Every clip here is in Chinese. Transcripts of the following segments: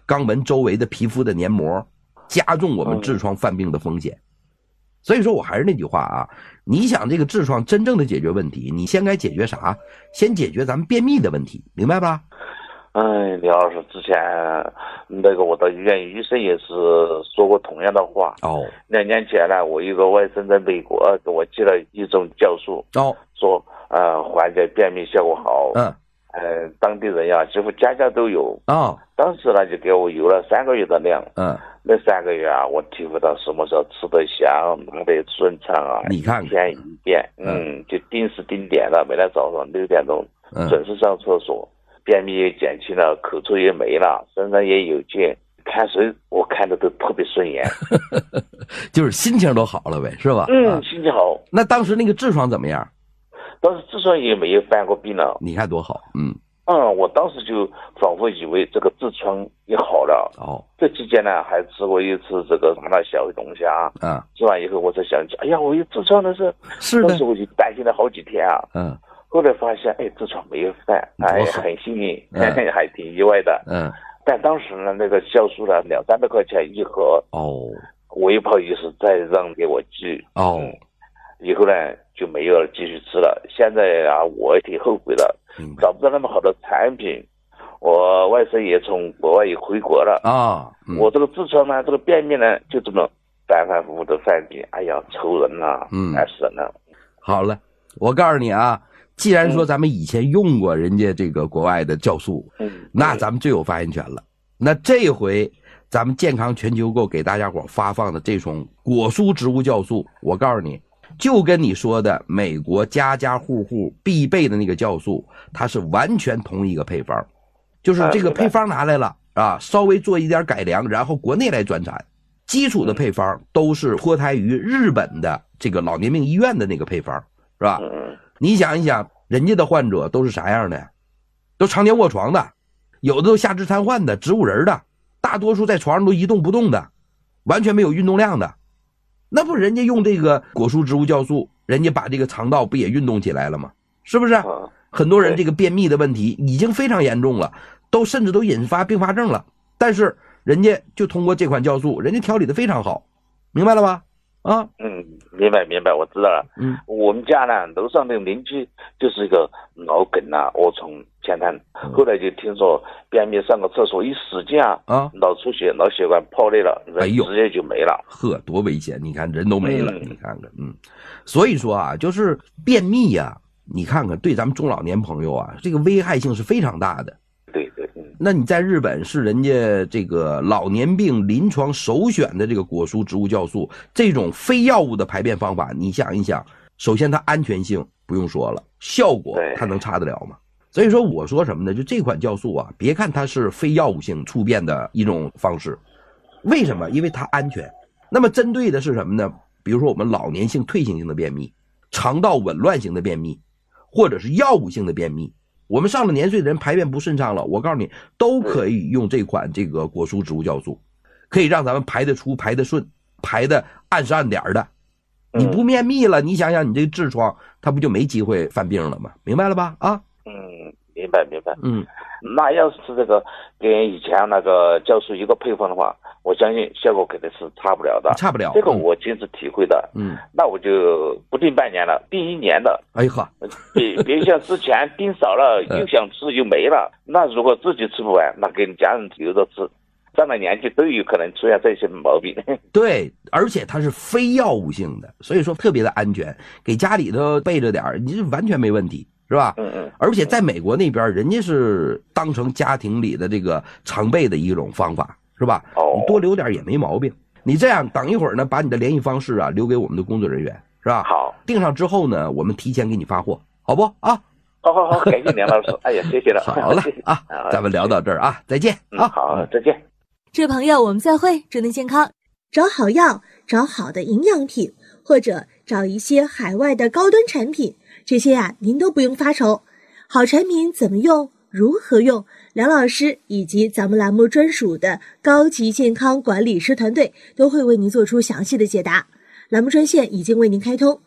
肛门周围的皮肤的黏膜，加重我们痔疮犯病的风险。所以说我还是那句话啊，你想这个痔疮真正的解决问题，你先该解决啥？先解决咱们便秘的问题，明白吧？ 李老师，之前那个我的医院医生也是说过同样的话。2年前呢，我一个外甥在美国给我寄了一种酵素，说缓解便秘效果好。当地人呀几乎家家都有。当时呢就给我邮了3个月的量。那3个月啊，我体会到什么时候吃得香，拿得顺畅啊。 你看一天一遍，就定时定点的，每天早上6点钟准时上厕所。便秘也减轻了，口臭也没了，身上也有劲，看谁我看的都特别顺眼。 就是心情都好了呗，是吧？ 心情好。 那当时那个痔疮怎么样？ 当时痔疮也没有犯过病了。 你看多好。 我当时就仿佛以为这个痔疮也好了。这期间呢还吃过一次这个麻辣小龙虾。吃完以后我才想起，哎呀，我有痔疮的事。 是的。 当时我就担心了好几天啊。后来发现，痔疮没有犯，很幸运，还挺意外的。但当时呢，那个酵素呢，200-300块钱一盒。我也不好意思再让给我寄。以后呢就没有继续吃了。现在啊，我也挺后悔的，找不到那么好的产品。我外甥也从国外也回国了。我这个痔疮呢，这个便秘呢，就这么反反复复的犯病。哎呀，愁人呐，烦死人了。 好了，我告诉你啊。既然说咱们以前用过人家这个国外的酵素，那咱们最有发言权了。那这回咱们健康全球购给大家伙发放的这种果蔬植物酵素，我告诉你，就跟你说的美国家家户户必备的那个酵素，它是完全同一个配方，就是这个配方拿来了啊，稍微做一点改良，然后国内来转产。基础的配方都是脱胎于日本的这个老年病医院的那个配方，是吧？你想一想，人家的患者都是啥样的呀？都常年卧床的，有的都下肢瘫痪的，植物人的，大多数在床上都一动不动的，完全没有运动量的。那不人家用这个果蔬植物酵素，人家把这个肠道不也运动起来了吗？是不是？很多人这个便秘的问题已经非常严重了，甚至都引发并发症了，但是人家就通过这款酵素，人家调理的非常好，明白了吧？ 明白，我知道了。我们家呢，楼上的邻居就是一个脑梗啊，卧床偏瘫。后来就听说便秘上个厕所一使劲脑出血，脑血管破裂了，人直接就没了。 多危险！你看人都没了，你看看。所以说啊，就是便秘啊，你看看对咱们中老年朋友啊，这个危害性是非常大的。 对。 那你在日本是人家这个老年病临床首选的这个果蔬植物酵素，这种非药物的排便方法，你想一想，首先它安全性不用说了，效果它能差得了吗？所以说我说什么呢？就这款酵素啊，别看它是非药物性促便的一种方式，为什么？因为它安全。那么针对的是什么呢？比如说我们老年性退行性的便秘，肠道紊乱型的便秘，或者是药物性的便秘，我们上了年岁的人排便不顺畅了，我告诉你都可以用这款这个果蔬植物酵素，可以让咱们排得出、排得顺、排得按时按点的。你不便秘了，你想想你这个痔疮它不就没机会犯病了吗？明白了吧？ 明白。那要是这个跟以前那个酵素一个配方的话，我相信效果肯定是差不了的。这个我亲自体会的。那我就不定半年了，定1年的。别像之前定少了又想吃又没了。那如果自己吃不完，那给家人留着吃，上了年纪都有可能出现这些毛病。 对，而且它是非药物性的，所以说特别的安全，给家里头备着点，你这完全没问题。是吧？而且在美国那边，人家是当成家庭里的这个常备的一种方法，是吧？你多留点也没毛病。你这样等一会儿呢，把你的联系方式啊留给我们的工作人员，是吧？ 好， 订上之后呢，我们提前给你发货，好不啊？ 好，感谢梁老师。哎呀，谢谢了。 好了啊，咱们聊到这儿啊，再见。 好，再见。 这位朋友，我们再会，祝您健康。 找好药，找好的营养品，或者找一些海外的高端产品。这些您都不用发愁。好产品怎么用，如何用，梁老师以及咱们栏目专属的高级健康管理师团队都会为您做出详细的解答。栏目专线已经为您开通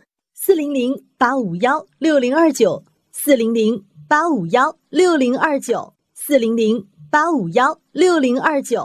，400-851-6029，400-851-6029，400-851-6029。